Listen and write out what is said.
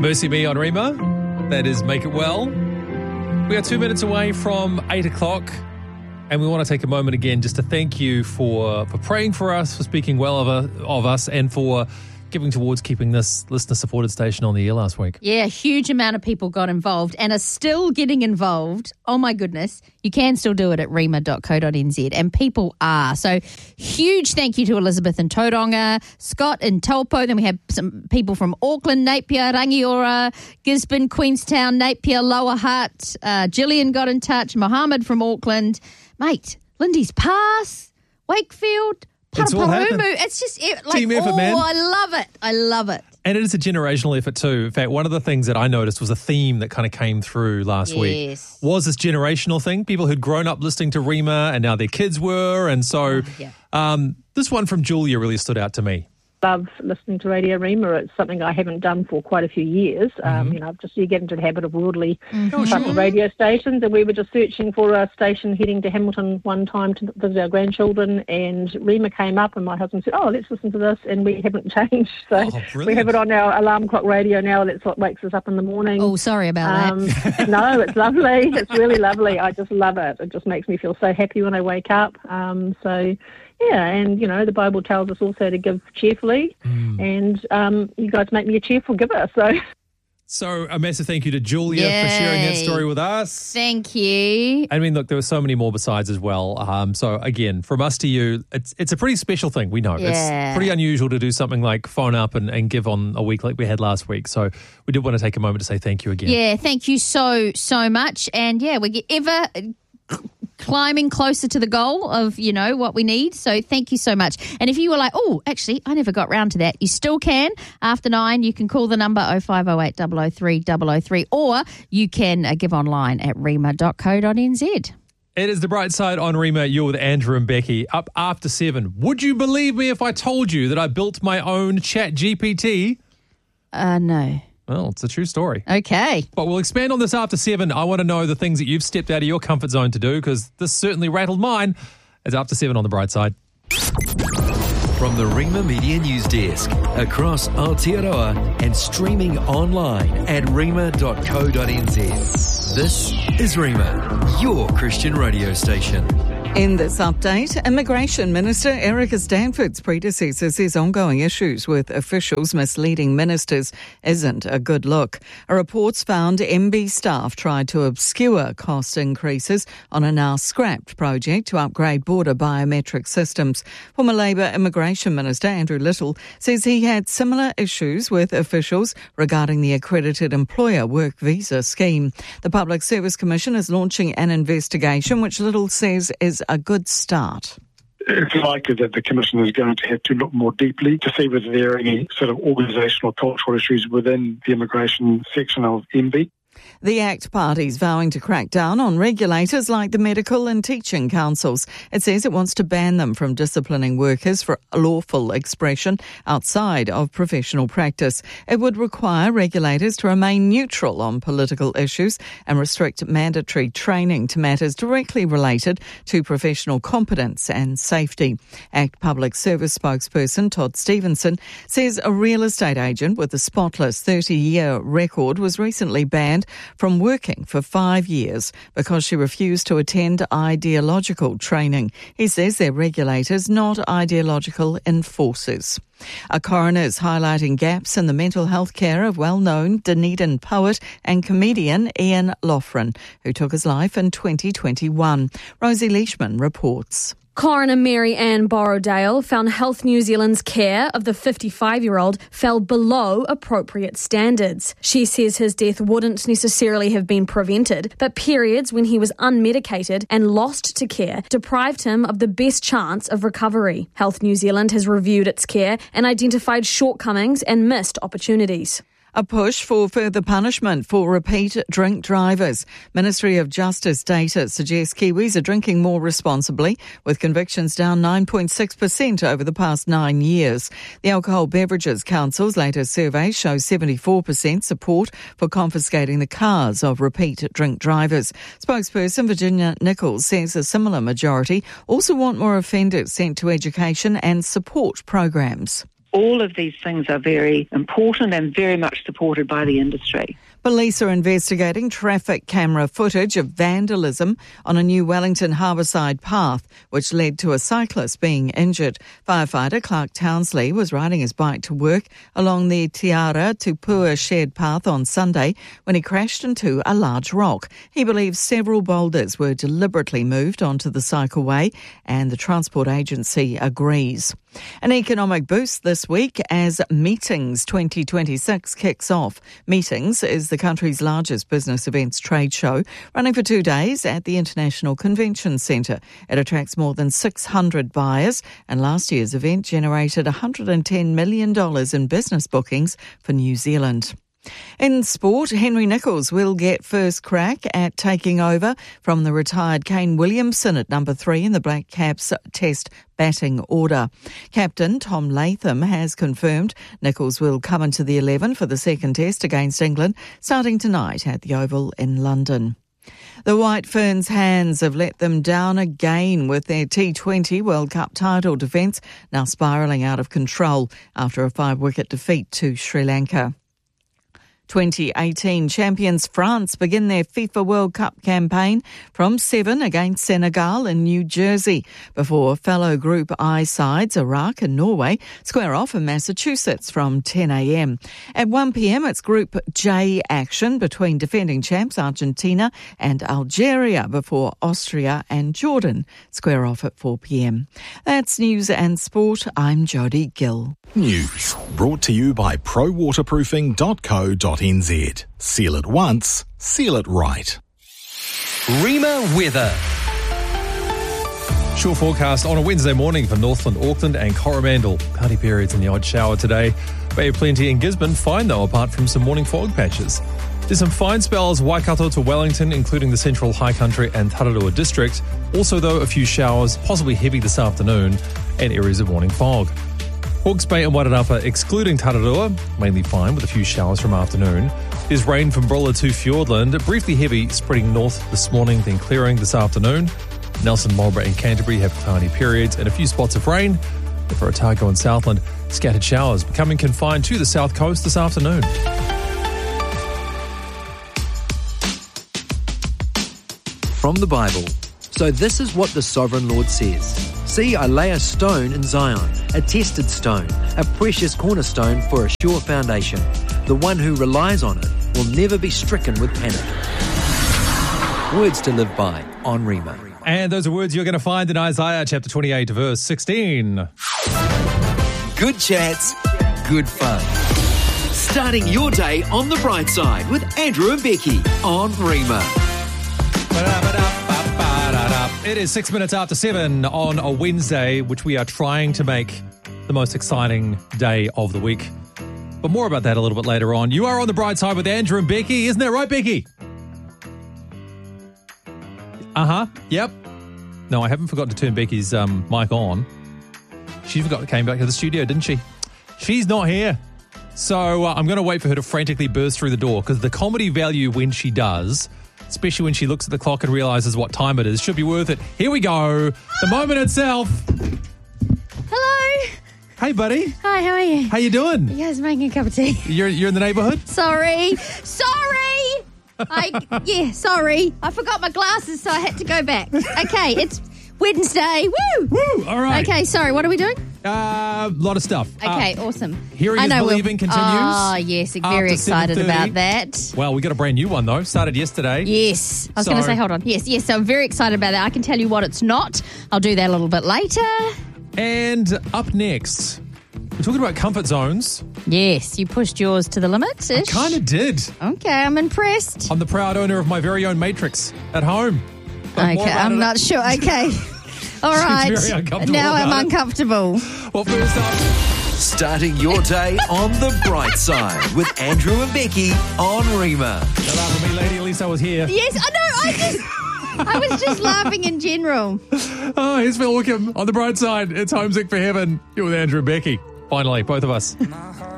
Mercy Me on Rima. That is Make It Well. We are 2 minutes away from 8 o'clock, and we want to take a moment again just to thank you for praying for us, for speaking well of us, and for giving towards keeping this listener-supported station on the air last week. Yeah, a huge amount of people got involved and are still getting involved. Oh, my goodness. You can still do it at rima.co.nz, and people are. So huge thank you to Elizabeth in Tauranga, Scott in Taupo. Then we have some people from Auckland, Napier, Rangiora, Gisborne, Queenstown, Napier, Lower Hutt. Gillian got in touch, Mohammed from Auckland. Mate, Lindy's Pass, Wakefield, It's all happened. It's just like, Team effort, man. I love it. I love it. And it is a generational effort too. In fact, one of the things that I noticed was a theme that kind of came through last week was this generational thing. People who'd grown up listening to Rima and now their kids were. And so this one from Julia really stood out to me. Love listening to Radio Rima. It's something I haven't done for quite a few years. You get into the habit of worldly type of radio stations, and we were just searching for a station heading to Hamilton one time to visit our grandchildren, and Rima came up, and my husband said, let's listen to this, and we haven't changed. So we have it on our alarm clock radio now. That's what wakes us up in the morning. Oh, sorry about that. No, it's lovely. It's really lovely. I just love it. It just makes me feel so happy when I wake up. Yeah, and, the Bible tells us also to give cheerfully, and you guys make me a cheerful giver, So a massive thank you to Julia for sharing that story with us. Thank you. I mean, look, there were so many more besides as well. So again, from us to you, it's a pretty special thing, we know. Yeah. It's pretty unusual to do something like phone up and give on a week like we had last week. So we did want to take a moment to say thank you again. Yeah, thank you so much. And we're ever climbing closer to the goal of, what we need. So thank you so much. And if you were like, actually, I never got round to that, you still can. After 9, you can call the number 0508 003 003, or you can give online at rima.co.nz. It is The Bright Side on Rima. You're with Andrew and Becky. Up after 7. Would you believe me if I told you that I built my own Chat GPT? No. Well, it's a true story. Okay. But we'll expand on this after 7. I want to know the things that you've stepped out of your comfort zone to do, because this certainly rattled mine. It's after 7 on The Bright Side. From the Rima Media News Desk, across Aotearoa and streaming online at rima.co.nz. This is Rima, your Christian radio station. In this update, Immigration Minister Erica Stanford's predecessor says ongoing issues with officials misleading ministers isn't a good look. A report's found MB staff tried to obscure cost increases on a now scrapped project to upgrade border biometric systems. Former Labour Immigration Minister Andrew Little says he had similar issues with officials regarding the accredited employer work visa scheme. The Public Service Commission is launching an investigation, which Little says is a good start. It's likely that the Commission is going to have to look more deeply to see whether there are any sort of organisational or cultural issues within the immigration section of MB. The ACT Party's vowing to crack down on regulators like the medical and teaching councils. It says it wants to ban them from disciplining workers for lawful expression outside of professional practice. It would require regulators to remain neutral on political issues and restrict mandatory training to matters directly related to professional competence and safety. ACT Public Service spokesperson Todd Stevenson says a real estate agent with a spotless 30-year record was recently banned from working for 5 years because she refused to attend ideological training. He says they're regulators, not ideological enforcers. A coroner is highlighting gaps in the mental health care of well-known Dunedin poet and comedian Ian Loughran, who took his life in 2021. Rosie Leishman reports. Coroner Mary Ann Borrowdale found Health New Zealand's care of the 55-year-old fell below appropriate standards. She says his death wouldn't necessarily have been prevented, but periods when he was unmedicated and lost to care deprived him of the best chance of recovery. Health New Zealand has reviewed its care and identified shortcomings and missed opportunities. A push for further punishment for repeat drink drivers. Ministry of Justice data suggests Kiwis are drinking more responsibly, with convictions down 9.6% over the past 9 years. The Alcohol Beverages Council's latest survey shows 74% support for confiscating the cars of repeat drink drivers. Spokesperson Virginia Nichols says a similar majority also want more offenders sent to education and support programs. All of these things are very important and very much supported by the industry. Police are investigating traffic camera footage of vandalism on a new Wellington Harbourside path, which led to a cyclist being injured. Firefighter Clark Townsley was riding his bike to work along the Tiara to Pua shared path on Sunday when he crashed into a large rock. He believes several boulders were deliberately moved onto the cycleway, and the transport agency agrees. An economic boost this week as Meetings 2026 kicks off. Meetings is the country's largest business events trade show, running for 2 days at the International Convention Centre. It attracts more than 600 buyers, and last year's event generated $110 million in business bookings for New Zealand. In sport, Henry Nicholls will get first crack at taking over from the retired Kane Williamson at number 3 in the Black Caps Test batting order. Captain Tom Latham has confirmed Nicholls will come into the 11 for the second Test against England, starting tonight at the Oval in London. The White Ferns' hands have let them down again with their T20 World Cup title defence now spiralling out of control after a 5-wicket defeat to Sri Lanka. 2018 champions France begin their FIFA World Cup campaign from 7 against Senegal in New Jersey before fellow Group I sides Iraq and Norway square off in Massachusetts from 10 a.m. At 1 p.m. it's Group J action between defending champs Argentina and Algeria before Austria and Jordan square off at 4 p.m. That's news and sport. I'm Jodie Gill. News brought to you by prowaterproofing.co.nz. Seal it once, seal it right. Rima weather. Short forecast on a Wednesday morning for Northland, Auckland and Coromandel. Cloudy periods and the odd shower today. Bay of Plenty in Gisborne, fine though apart from some morning fog patches. There's some fine spells Waikato to Wellington, including the central high country and Tararua district. Also though a few showers, possibly heavy this afternoon, and areas of morning fog. Hawke's Bay and Wairarapa, excluding Tararua, mainly fine with a few showers from afternoon. There's rain from Brilla to Fiordland, briefly heavy, spreading north this morning, then clearing this afternoon. Nelson, Marlborough and Canterbury have cloudy periods and a few spots of rain. But for Otago and Southland, scattered showers becoming confined to the south coast this afternoon. From the Bible. So this is what the Sovereign Lord says. See, I lay a stone in Zion, a tested stone, a precious cornerstone for a sure foundation. The one who relies on it will never be stricken with panic. Words to live by on Rima. And those are words you're going to find in Isaiah chapter 28, verse 16. Good chats, good fun. Starting your day on the bright side with Andrew and Becky on Rima. It is 6 minutes after 7 on a Wednesday, which we are trying to make the most exciting day of the week. But more about that a little bit later on. You are on the bright side with Andrew and Becky, isn't that right, Becky? Yep. No, I haven't forgotten to turn Becky's mic on. She came back to the studio, didn't she? She's not here. So I'm going to wait for her to frantically burst through the door, because the comedy value when she does, especially when she looks at the clock and realises what time it is, should be worth it. Here we go. The moment itself. Hello. Hey, buddy. Hi, how are you? How you doing? You guys making a cup of tea? You're in the neighbourhood? Sorry. Sorry. I forgot my glasses, so I had to go back. Okay, it's Wednesday. Woo! Woo! All right. Okay, sorry. What are we doing? Lot of stuff. Okay, awesome. Hearing is Believing continues. Oh, yes. Very excited about that. Well, we got a brand new one, though. Started yesterday. Yes. I was going to say, hold on. Yes. So I'm very excited about that. I can tell you what it's not. I'll do that a little bit later. And up next, we're talking about comfort zones. Yes. You pushed yours to the limit-ish. I kind of did. Okay, I'm impressed. I'm the proud owner of my very own Matrix at home. Okay, I'm not sure. Okay. All right. Very uncomfortable now I'm about it. uncomfortable. Well, first up, Starting your day on the bright side with Andrew and Becky on Rima. don't laugh at me, lady. At least I was here. Yes, I know. I was just laughing in general. Oh, here's Phil Wickham on the bright side. It's Homesick for Heaven. You're with Andrew and Becky. Finally, both of us.